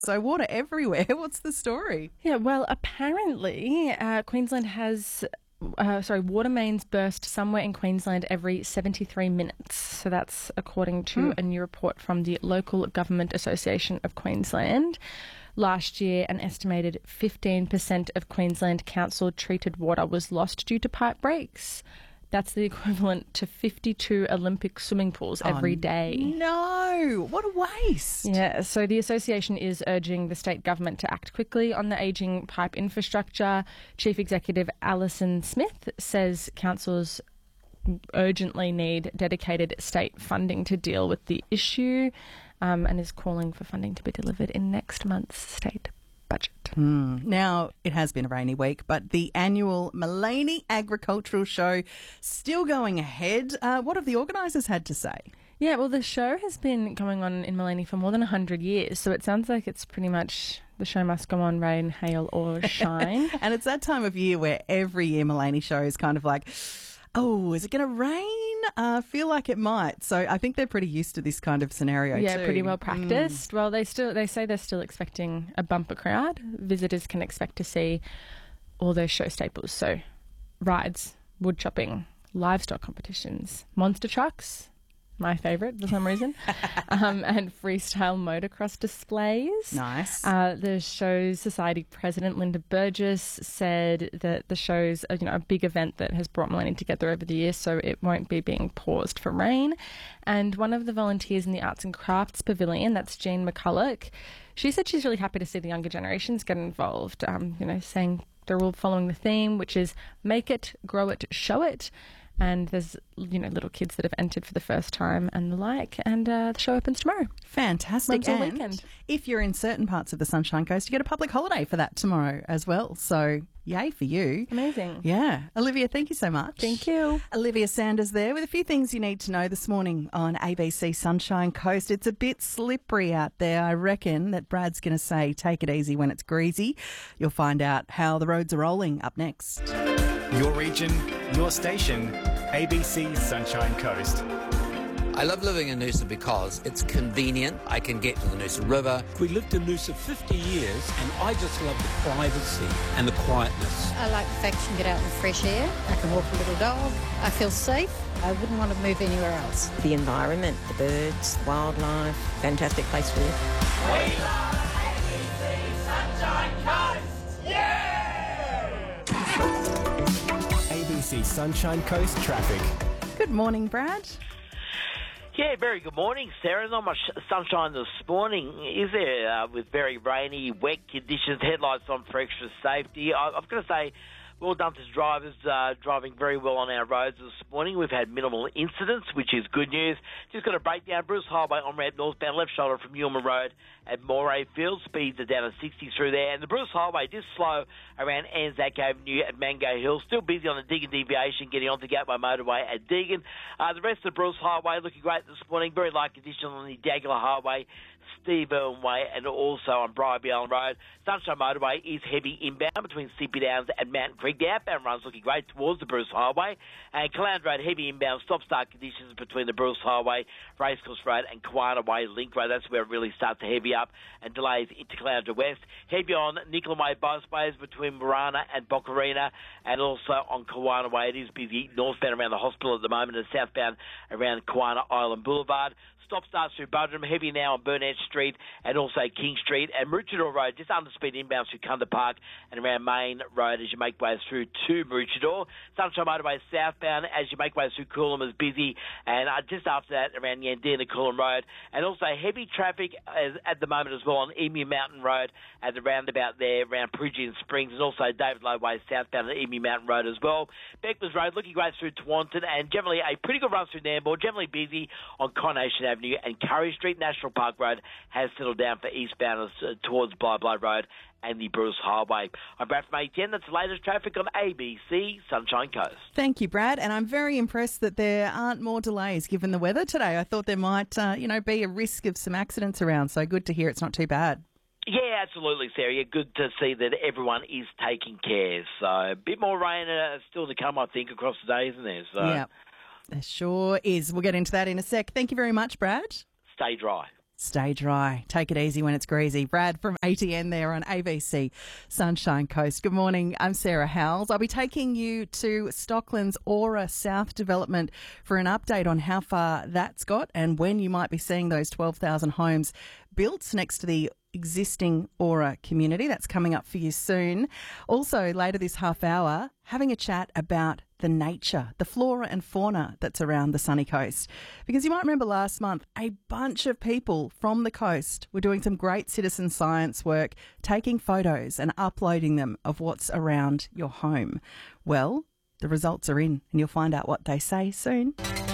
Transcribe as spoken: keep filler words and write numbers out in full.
So water everywhere. What's the story? Yeah, well, apparently uh, Queensland has... Uh, sorry, water mains burst somewhere in Queensland every seventy-three minutes. So that's according to mm. a new report from the Local Government Association of Queensland. Last year, an estimated fifteen percent of Queensland council treated water was lost due to pipe breaks. That's the equivalent to fifty-two Olympic swimming pools every oh, day. No, what a waste. Yeah, so the association is urging the state government to act quickly on the ageing pipe infrastructure. Chief Executive Alison Smith says councils urgently need dedicated state funding to deal with the issue, um, and is calling for funding to be delivered in next month's state budget. Mm. Now, it has been a rainy week, but the annual Maleny Agricultural Show still going ahead. Uh, what have the organisers had to say? Yeah, well, the show has been going on in Maleny for more than one hundred years, so it sounds like it's pretty much the show must go on, rain, hail or shine. And it's that time of year where every year Maleny show is kind of like, oh, is it going to rain? I uh, feel like it might. So I think they're pretty used to this kind of scenario yeah, too. Yeah, pretty well practiced. Mm. Well, they still they say they're still expecting a bumper crowd. Visitors can expect to see all those show staples. So rides, wood chopping, livestock competitions, monster trucks, my favourite for some reason, um, and freestyle motocross displays. Nice. Uh, the show's society president, Linda Burgess, said that the show's a, you know, a big event that has brought Maleny together over the years, so it won't be being paused for rain. And one of the volunteers in the Arts and Crafts Pavilion, that's Jean McCulloch, she said she's really happy to see the younger generations get involved, um, you know, saying they're all following the theme, which is make it, grow it, show it. And there's, you know, little kids that have entered for the first time and the like. And uh, the show opens tomorrow. Fantastic. Runs all and weekend. If you're in certain parts of the Sunshine Coast, you get a public holiday for that tomorrow as well. So yay for you. Amazing. Yeah. Olivia, thank you so much. Thank you. Olivia Sanders there with a few things you need to know this morning on A B C Sunshine Coast. It's a bit slippery out there. I reckon that Brad's going to say take it easy when it's greasy. You'll find out how the roads are rolling up next. Your region, your station, A B C Sunshine Coast. I love living in Noosa because it's convenient. I can get to the Noosa River. We lived in Noosa fifty years and I just love the privacy and the quietness. I like the fact you can get out in the fresh air. I can walk a little dog. I feel safe. I wouldn't want to move anywhere else. The environment, the birds, wildlife, fantastic place to live. We love A B C Sunshine Coast! Yeah! A B C Sunshine Coast traffic. Good morning, Brad. Yeah, very good morning, Sarah. Not much sunshine this morning, is there? Uh, with very rainy, wet conditions, headlights on for extra safety. I, I've got to say, well done to drivers uh, driving very well on our roads this morning. We've had minimal incidents, which is good news. Just got a breakdown. Bruce Highway on ramp northbound, left shoulder from Yulman Road at Moray Field. Speeds are down to sixty through there. And the Bruce Highway just slow around Anzac Avenue at Mango Hill. Still busy on the Deagon deviation, getting onto Gateway Motorway at Deagon. Uh, the rest of the Bruce Highway looking great this morning. Very light condition on the Dagular Highway, Steve Irwin Way, and also on Bribie Island Road. Sunshine Motorway is heavy inbound between Sippy Downs and Mountain Creek. The outbound run's looking great towards the Bruce Highway. And Caloundra Road, heavy inbound, stop-start conditions between the Bruce Highway, Racecourse Road and Kiwana Way Link Road. That's where it really starts to heavy up, and delays into Caloundra West. Heavy on Nicola Way both ways between Marana and Boccarina, and also on Kiwana Way. It is busy northbound around the hospital at the moment, and southbound around Kiwana Island Boulevard. Stop starts through Budrum, heavy now on Burnett Street and also King Street, and Maroochydore Road just under speed inbound through Cunda Park and around Main Road as you make way through to Maroochydore. Sunshine Motorway southbound as you make way through Coolum is busy, and uh, just after that around Yandina Coolum Road, and also heavy traffic as, at the moment as well on Emu Mountain Road at the roundabout there around Pridgeon Springs, and also David Low Way southbound at Emu Mountain Road as well. Beckman's Road looking great through Taunton, and generally a pretty good run through Nambour, generally busy on Coronation Avenue and Curry Street. National Park Road has settled down for eastbounders uh, towards Bly Bly Road and the Bruce Highway. I'm Brad from A ten. That's the latest traffic on A B C Sunshine Coast. Thank you, Brad. And I'm very impressed that there aren't more delays given the weather today. I thought there might, uh, you know, be a risk of some accidents around. So good to hear it's not too bad. Yeah, absolutely, Sarah. Yeah, good to see that everyone is taking care. So a bit more rain uh, still to come, I think, across the day, isn't there? So. Yeah, there sure is. We'll get into that in a sec. Thank you very much, Brad. Stay dry. stay dry. Take it easy when it's greasy. Brad from A T N there on A B C Sunshine Coast. Good morning. I'm Sarah Howells. I'll be taking you to Stockland's Aura South development for an update on how far that's got and when you might be seeing those twelve thousand homes built next to the existing Aura community. That's coming up for you soon. Also, later this half hour, having a chat about the nature, the flora and fauna that's around the sunny coast. Because you might remember last month, a bunch of people from the coast were doing some great citizen science work, taking photos and uploading them of what's around your home. Well, the results are in and you'll find out what they say soon.